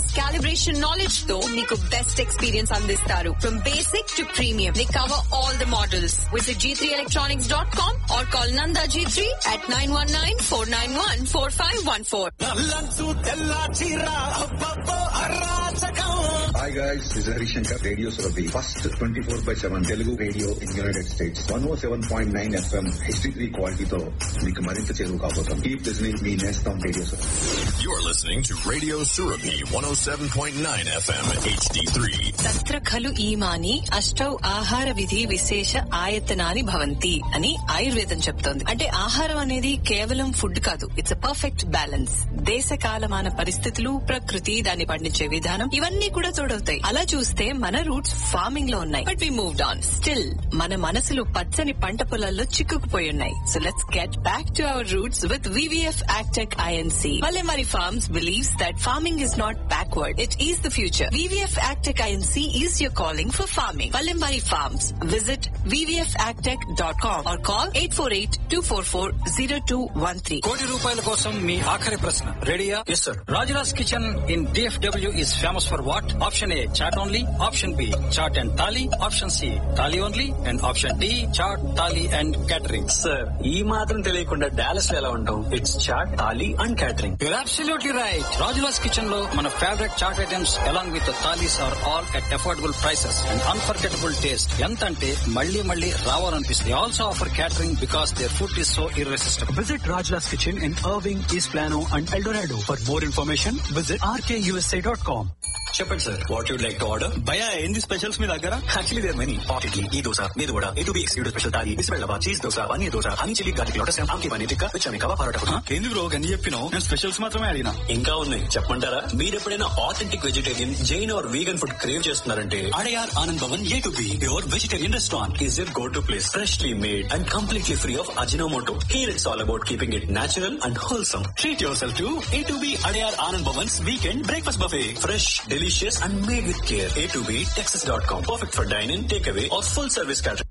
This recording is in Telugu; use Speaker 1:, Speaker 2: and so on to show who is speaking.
Speaker 1: calibration knowledge తో మీకు బెస్ట్ ఎక్స్పీరియన్స్ అందిస్తారు. From basic to premium, they cover all the models. Visit g3electronics.com or call Nanda G3 at 919-491-4514.
Speaker 2: Hi guys, this is Harishankar, Radio Surabhi. First 24/7 Telugu radio in United States. 107.9 FM HD3 quality తో మీకు మరింత చేరువ కాబోతాం. Keep listening me Nestam Radio Surabhi.
Speaker 3: You're listening to Radio Surabhi 107.9 FM HD3.
Speaker 4: తత్ర ఖలు ఈమాని అష్టౌ ఆహార విధి విశేష ఆయతనాని భవంతి అని ఆయుర్వేదం చెప్తోంది. అంటే ఆహారం అనేది కేవలం ఫుడ్ కాదు, ఇట్స్ అ పర్ఫెక్ట్ బ్యాలెన్స్. దేశ కాలమాన పరిస్థితులు, ప్రకృతి, దాన్ని పండించే విధానం, ఇవన్నీ కూడా తోడవుతాయి. అలా చూస్తే మన రూట్స్ ఫార్మింగ్ లో ఉన్నాయి, but we moved on. Still మన మనసులు పచ్చని పంట పొలాల్లో చిక్కుకుపోయి ఉన్నాయి. So let's get back to our roots with VVF Agtech INC. Valemari Farms believes that farming is not backward, it is the future. VVF Agtech INC is your calling for farming. Valemari Farms. Visit vvfagtech.com or call 848-244-0213.
Speaker 5: కోటి రూపాయల కోసం మీ ఆఖరి ప్రశ్న రెడీయా? Yes sir. Rajula's kitchen in DFW is famous for what? Option A, chaat only. Option B, chaat and thali. Option C, thali only. And option D, chaat, thali and catering.
Speaker 6: Sir, ఈ మాత్రం తెలియకుండా డాలస్ లో ఎలా ఉంటాం? It's chat, thali and catering.
Speaker 5: You're absolutely right. Rajula's Kitchen లో మన favourite chat items along with the thalis are all at affordable prices and unforgettable taste. ఎంత అంటే మళ్ళీ మళ్ళీ రావాలనిపిస్తుంది. They also offer catering because their food is so irresistible.
Speaker 6: Visit Rajula's Kitchen in Irving, East Plano and El Dorado. For more information, visit rkusa.com.
Speaker 5: చెప్పండి sir, what you'd like to order?
Speaker 6: భయ, ఏంది స్పెషల్స్ మీ దగ్గర?
Speaker 5: Actually there many. Hot idli, ఈ దోశ, మీద vada, A2B excluded special thali, బిస్మిల్లాబాద్ cheese dosa, paneer dosa, honey chilli garlic lotus, ఆమ్కి paneer tikka, which అమికవా parotta.
Speaker 6: ఏంది బ్రో గన్ని చెప్పినావు? నేను స్పెషల్స్ మాత్రమే అడిగినా.
Speaker 5: ఇంకా ఉన్నాయి, చెప్పమంటారా? మీరు ఎప్పుడైనా authentic vegetarian, Jain are vegan food crave చేస్తున్నారంటే Adyar Anand Bhavan A2B pure vegetarian restaurant is your go to place. Freshly made and completely free of Ajinomoto. Here it's all about keeping it natural and wholesome. Treat your self to A2B Adyar Anand Bhavan's weekend breakfast buffet. Fresh, delicious and made with care. A2B Texas.com. Perfect for dine-in, takeaway or full service catering.